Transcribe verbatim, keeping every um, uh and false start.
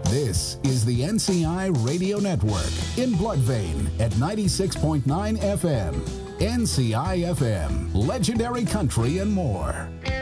This is the N C I Radio Network in Bloodvein at ninety-six point nine F M. N C I F M, legendary country and more.